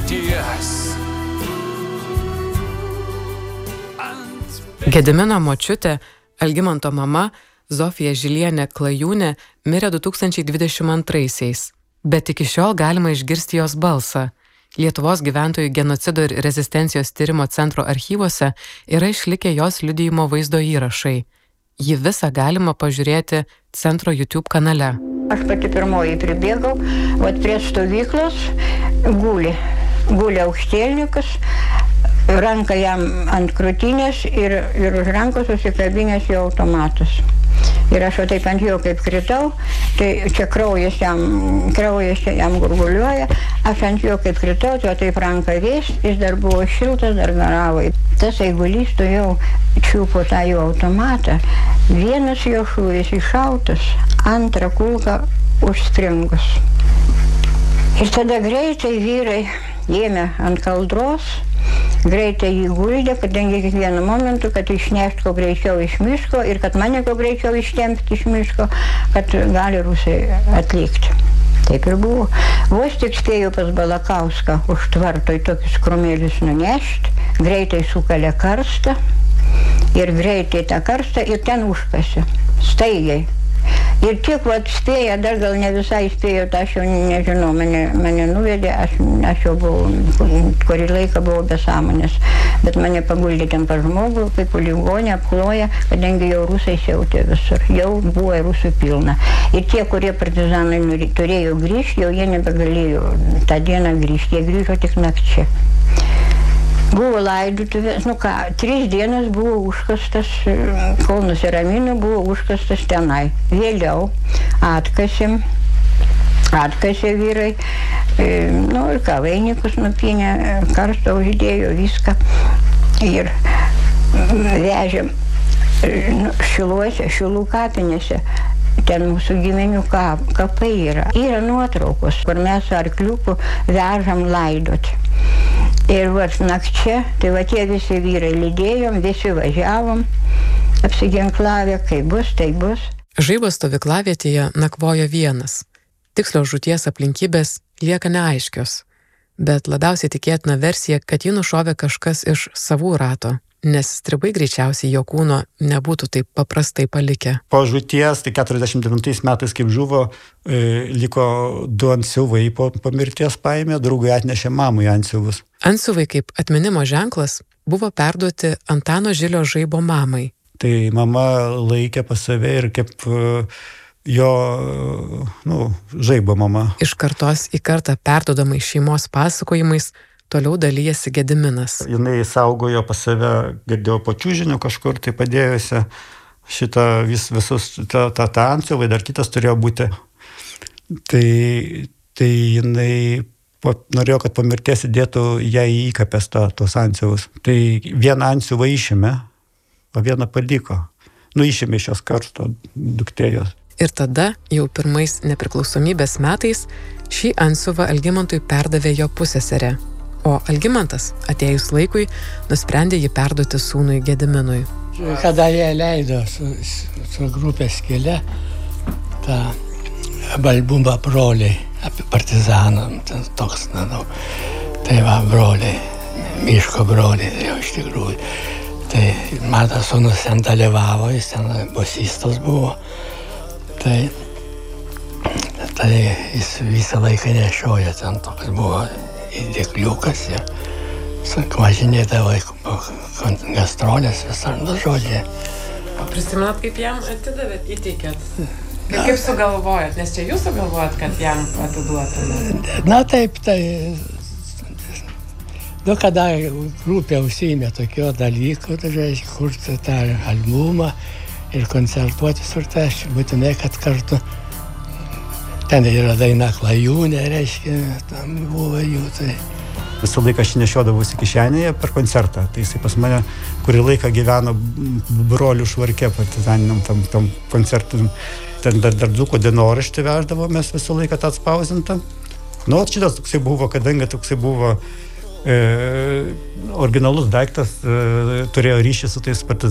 mirties. Gedimino močiutė, Algimanto mama, Zofija Žilienė Klajūnė mirė 2022-aisiais, bet iki šiol galima išgirsti jos balsą. Lietuvos gyventojų genocido ir rezistencijos tyrimo centro archyvuose yra išlikę jos liudijimo vaizdo įrašai. Jį visą galima pažiūrėti centro YouTube kanale. Aš pati pirmoji pribėgau, prie stovyklos guli aukštielnikas, ranka jam ant krūtinės ir už rankos susikabinęs jo automatas. Ir aš taip ant jo kaip kritau, tai čia kraujas jam gurguliuoja, aš ant jo kaip kritau, tai taip ranka vės, jis dar buvo šiltas, dar garavo. Tas eigulys tu jau čiupo tą jo automatą, vienas jo šūvis iššautas, antrą kulką užspringus. Ir tada greitai vyrai ėmė ant kaldros, greitai jį guldė, kadangi kiekvienu momentu, kad išnešt ko greičiau iš miško ir kad mane ko greičiau ištempti iš miško, kad gali rusai atlikti. Taip ir buvo. Vos tik spėjo pas Balakauską už tvarto į tokius krūmėlius nunešti, greitai sukalė karstą ir greitai tą karstą ir ten užkasė, staigiai. Ir tiek spėjo, dar gal ne visai spėjo, aš jau nežinau, mane nuvedė, aš jau buvau, kurį laiką buvau be sąmonės, bet mane paguldė ten pas žmogų, kaip ligonė, apkloja, kadangi jau rusai siautė visur, jau buvo rusų pilna. Ir tie, kurie partizanai turėjo grįžti, jau jie nebegalėjo tą dieną grįžti, jie grįžo tik nakčia. Buvo laidotuvės, 3 dienas buvo užkastas, kol nusiramino, buvo užkastas tenai. Vėliau atkasė vyrai, ir vainikus nupynė, karstą uždėjo viską ir vežė Šilų kapinėse. Ten mūsų giminių kapai yra. Yra nuotraukos, kur mes su arkliuku vežam laidoti. Ir nakčia, tai tie visi vyrai lydėjom, visi važiavom, apsiginklavę, kaip bus, tai bus. Žaibo stovyklavietėje nakvojo vienas. Tikslios žūties aplinkybės lieka neaiškios, bet labiausiai tikėtina versija, kad jį nušovė kažkas iš savų rato, nes stribai greičiausiai jo kūno nebūtų taip paprastai palikę. Po žūties, tai 49 metais, kaip žuvo, liko 2 antsiuvai po mirties paėmė, draugai atnešė mamui antsiuvus. Antsiuvai kaip atminimo ženklas buvo perduoti Antano Žilio Žaibo mamai. Tai mama laikė pas save ir kaip jo, Žaibo mama. Iš kartos į kartą perduodamai šeimos pasakojimais toliau dalyjasi Gediminas. Jinai saugojo pas save, girdėjau po čiužiniu kažkur, tai padėjusi visus tą antsiuvą, dar kitas turėjo būti. Tai jinai norėjo, kad po mirties įdėtų ją į įkapės tos antsiuvus. Tai vieną antsiuvą išėmė, o vieną paliko. Išėmė iš jos karsto duktėjos. Ir tada, jau pirmais nepriklausomybės metais, šį antsiuvą Algimantui perdavė jo pusseserė. O Algimantas, atėjus laikui, nusprendė jį perduoti sūnui Gediminui. Kada jie leido su grupės Skylė tą albumą broliai apie partizanam, toks, tai broliai, miško broliai, jau iš tikrųjų. Tai mano sūnus ten dalyvavo, jis ten bosistas buvo, tai jis visą laiką nešioja ten toks buvo. Dėkliukas ir važinėdavo gastrolės visar, žodžiai. O prisimenat, kaip jam atidavėt, įteikėt? Kaip sugalvojat? Nes čia jūs sugalvojat, kad jam atiduotumėt? Taip, kada grupė užsiėmė tokio dalyko, kurti tą albumą ir koncertuoti su tai, aš būtinai, kad kartu. Ten yra daina Klajūnė, tam buvo jų. Visą laiką aš nešiodavausi kišenėje per koncertą. Tai jisai pas mane kurį laiką gyveno brolių švarke partizaniniam tam koncertui. Ten dar dzūko dienoraštį veždavo, mes visą laiką tą atspausintą. Šitas toksai buvo, kadangi toksai buvo originalus daiktas, turėjo ryšį su tais partizanais.